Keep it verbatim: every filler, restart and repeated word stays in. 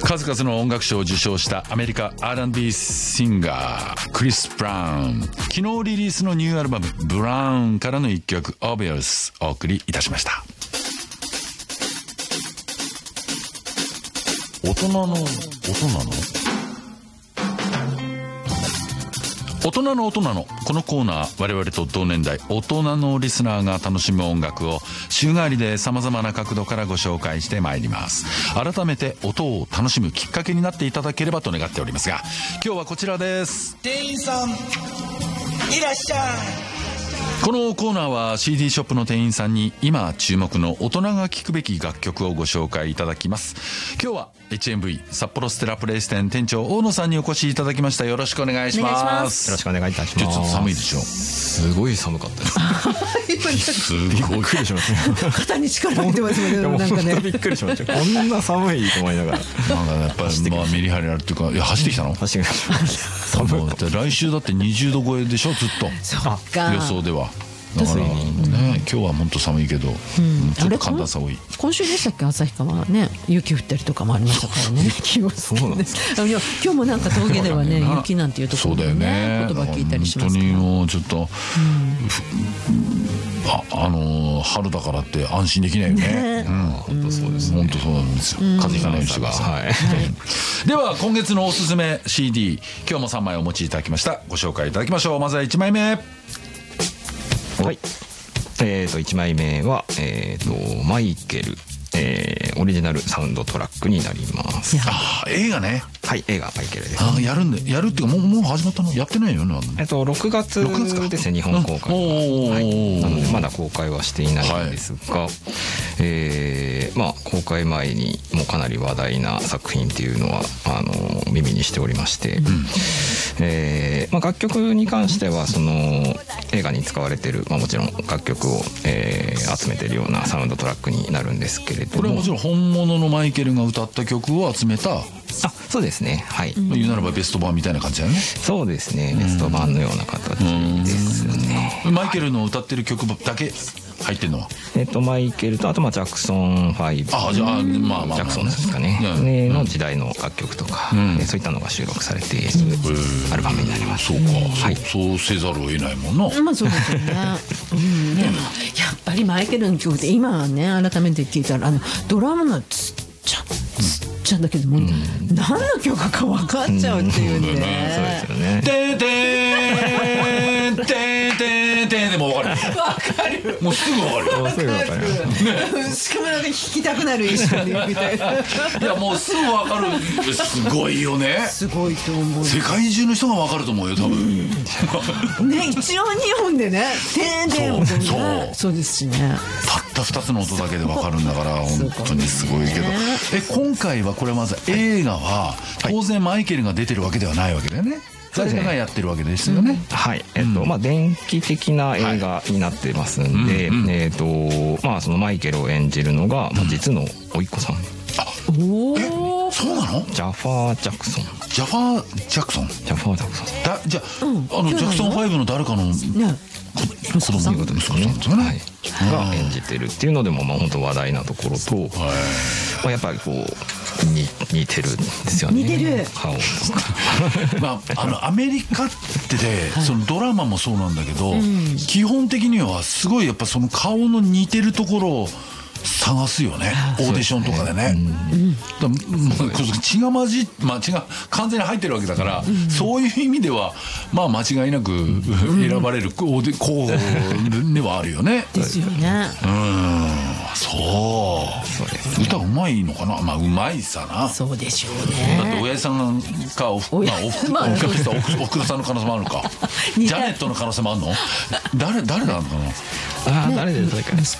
数々の音楽賞を受賞したアメリカ アールアンドビー シンガークリス・ブラウン。昨日リリースのニューアルバムブラウンからの一曲 Obvious お送りいたしました。大人の大人の大人の大人のこのコーナー、我々と同年代大人のリスナーが楽しむ音楽を週替わりで様々な角度からご紹介してまいります。改めて音を楽しむきっかけになっていただければと願っておりますが、今日はこちらです。 店員さんいらっしゃい。 このコーナーは シーディー ショップの店員さんに今注目の大人が聴くべき楽曲をご紹介いただきます。今日は エイチエムブイ 札幌ステラプレイス店店長大野さんにお越しいただきました。よろしくお願いします。 よろしくお願いいたします。 ちょっと寒いでしょ。 すごい寒かったです。 すごいびっくりしますね。 肩に力入ってますもんね。なんかね、 びっくりしました。こんな寒いと思いながら。 なんかやっぱりまあメリハリあるっていうか、いや走ってきたの？ 走ってきました。 寒い。来週だってにじゅうど超えでしょ、ずっと。 そっか。 予想では。だからね、今日は本当寒いけど、うん、ちょっと寒暖差多い。 今週でしたっけ、旭川ね、雪降ったりとかもありましたからね。気をつけて。今日もなんか峠ではね、雪なんていうところでね、言葉聞いたりしますから。 本当にもうちょっと、あ、あの春だからって安心できないよね。 本当そうです。 本当そうなんですよ。風邪ひかない人が。では今月のおすすめ シーディー、今日もさんまいお持ちいただきました。ご紹介いただきましょう。まずはいちまいめ。 はい、えー、といちまいめは、えー、とマイケル、えー、オリジナルサウンドトラックになります。 あ、映画ね。 はい、映画マイケルです。 あ、やるんで、やるっていうか、もうもう始まったの？やってないよね。 えっとろくがつですね、日本公開。はい、なのでまだ公開はしていないんですが、はい、えー、まあ公開前にもうかなり話題な作品っていうのはあの耳にしておりまして、うん、えーまあ、楽曲に関してはその映画に使われている、まあ、もちろん楽曲を、えー、集めているようなサウンドトラックになるんですけれども、 これはもちろん本物のマイケルが歌った曲を集めた、 あ、そうですね、はい、 言うならばベスト版みたいな感じだよね。 そうですね、ベスト版のような形ですね。 マイケルの歌ってる曲だけ入ってるのは、 えっとマイケルと、あとまあジャクソンファイブ、 あ、じゃあまあまあジャクソンですかね、ねの時代の楽曲とか、そういったのが収録されているアルバムになります。 そうか、そうせざるを得ないもんな。 まあそうですよね。でもやっぱりマイケルの曲って今はね、改めて聞いたらあのドラムのつっちゃつっちゃだけども、何の曲か分かっちゃうっていうね。 そうですよね。 ててんてんてんてんでも分かる。 分かる。 もうすぐ分かる。 もうすぐ分かる。 しかもなんか弾きたくなる一緒にみたいな。いやもうすぐ分かる。すごいよね。 すごいと思う。 世界中の人が分かると思うよ多分。 ね、一応日本でね、てんてんをね、そうですしね。 たったふたつの音だけで分かるんだから本当にすごいけど、え、今回はこれまず映画は当然マイケルが出てるわけではないわけだよね。誰かがやってるわけですよね。 はい、えっとまあ電気的な映画になってますんで、えっとまあそのマイケルを演じるのが実の甥っ子さん。 あ、おお、そうなの？ ジャファー・ジャクソン。 ジャファー・ジャクソン。 ジャファー・ジャクソン。 だ、じゃああのジャクソンファイブの誰かの子供さんですね。 が演じてるっていうのでもまあ本当話題なところと、まあやっぱりこうに似てるんですよね。 似てる。 顔とか。 まああのアメリカってでそのドラマもそうなんだけど、基本的にはすごいやっぱその顔の似てるところを探すよね、オーディションとかでね。だ血が混じ、まあ血が完全に入ってるわけだから、そういう意味ではまあ間違いなく選ばれる候補ではあるよね。 ですよね。 うん、そう。歌うまいのかな。まあうまいさな。 そうでしょうね。 だって親父さんかおふ、まあおふくろおふくろさんの可能性もあるか。ジャネットの可能性もあるの？誰誰なんだろう。 ああ、誰ですか。 息